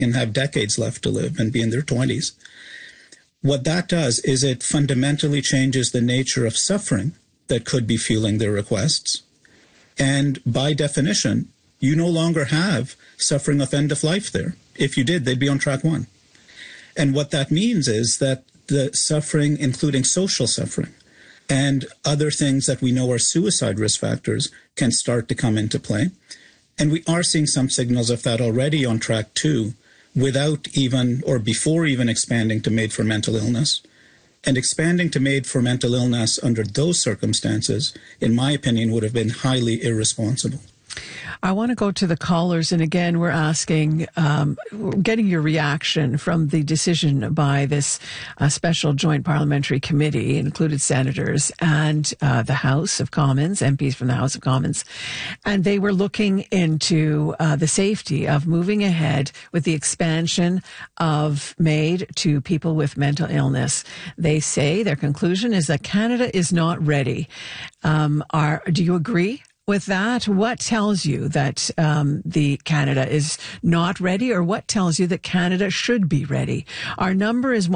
and have decades left to live and be in their 20s. What that does is it fundamentally changes the nature of suffering that could be fueling their requests. And by definition, you no longer have suffering of end of life there. If you did, they'd be on track one. And what that means is that the suffering, including social suffering, and other things that we know are suicide risk factors, can start to come into play. And we are seeing some signals of that already on track two, without even or before even expanding to MAID for mental illness. And expanding to MAID for mental illness under those circumstances, in my opinion, would have been highly irresponsible. I want to go to the callers. And again, we're asking, getting your reaction from the decision by this special joint parliamentary committee, included senators and the House of Commons, MPs from the House of Commons. And they were looking into the safety of moving ahead with the expansion of MAID to people with mental illness. They say their conclusion is that Canada is not ready. Do you agree with that? What tells you that the Canada is not ready, or what tells you that Canada should be ready? Our number is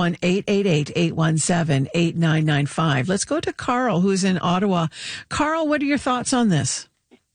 1-888-817-8995. Let's go to Carl, who's in Ottawa. Carl, what are your thoughts on this?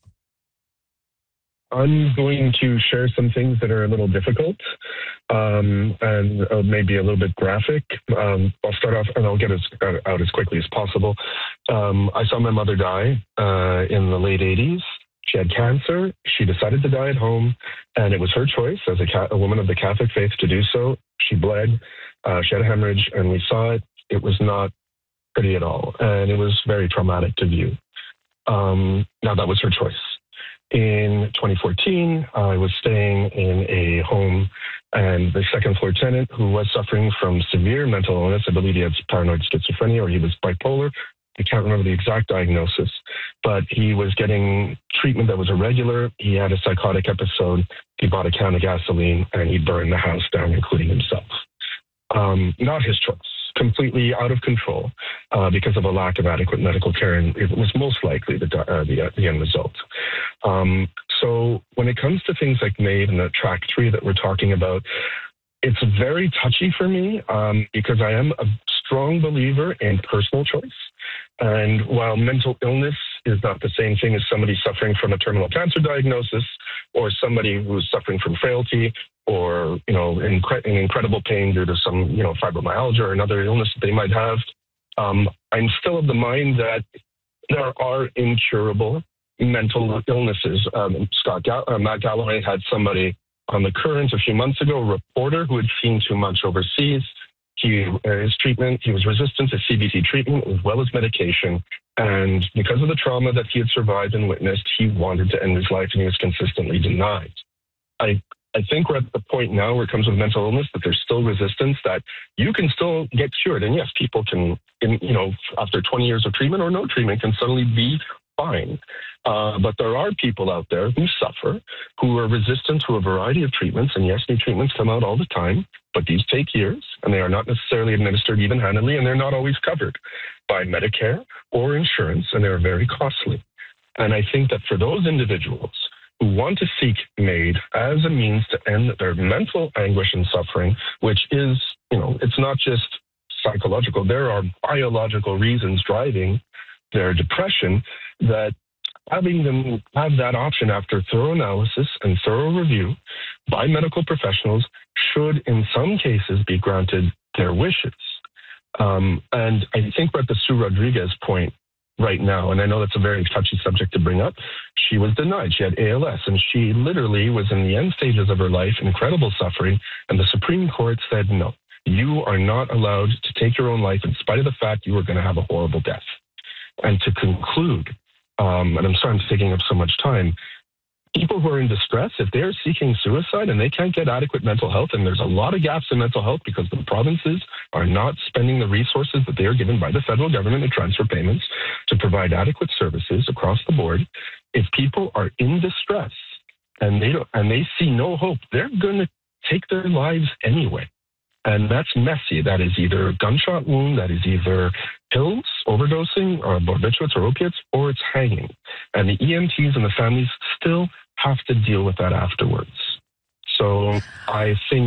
I'm going to share some things that are a little difficult and maybe a little bit graphic. I'll start off, and I'll get out as quickly as possible. I saw my mother die in the late 80s. She had cancer. She decided to die at home, and it was her choice as a woman of the Catholic faith to do so. She bled. She had a hemorrhage, and we saw it. It was not pretty at all, and it was very traumatic to view. Now, that was her choice. In 2014, I was staying in a home, and the second floor tenant, who was suffering from severe mental illness, I believe he had paranoid schizophrenia or he was bipolar. I can't remember the exact diagnosis, but he was getting treatment that was irregular. He had a psychotic episode. He bought a can of gasoline and he burned the house down, including himself. Not his choice. Completely out of control because of a lack of adequate medical care, and it was most likely the end result. So when it comes to things like MAID and the track 3 that we're talking about, it's very touchy for me because I am a strong believer in personal choice. And while mental illness is not the same thing as somebody suffering from a terminal cancer diagnosis or somebody who's suffering from frailty or, in incredible pain due to some, fibromyalgia or another illness that they might have, I'm still of the mind that there are incurable mental illnesses. Matt Galloway had somebody on The Current a few months ago, a reporter who had seen too much overseas. His treatment, he was resistant to CBT treatment as well as medication. And because of the trauma that he had survived and witnessed, he wanted to end his life and he was consistently denied. I think we're at the point now where it comes with mental illness that there's still resistance, that you can still get cured. And yes, people can, after 20 years of treatment or no treatment, can suddenly be fine. But there are people out there who suffer, who are resistant to a variety of treatments. And yes, new treatments come out all the time, but these take years and they are not necessarily administered even-handedly, and they're not always covered by Medicare or insurance, and they're very costly. And I think that for those individuals who want to seek MAID as a means to end their mental anguish and suffering, which is, it's not just psychological. There are biological reasons driving their depression, that having them have that option after thorough analysis and thorough review by medical professionals should, in some cases, be granted their wishes. And I think we're at the Sue Rodriguez point right now, and I know that's a very touchy subject to bring up. She was denied. She had ALS, and she literally was in the end stages of her life, incredible suffering, and the Supreme Court said, no, you are not allowed to take your own life in spite of the fact you are going to have a horrible death. And to conclude, and I'm sorry I'm taking up so much time, people who are in distress, if they're seeking suicide and they can't get adequate mental health, and there's a lot of gaps in mental health because the provinces are not spending the resources that they are given by the federal government in transfer payments to provide adequate services across the board. If people are in distress and they see no hope, they're going to take their lives anyway. And that's messy. That is either a gunshot wound, that is either pills, overdosing, or barbiturates or opiates, or it's hanging. And the EMTs and the families still have to deal with that afterwards. So I think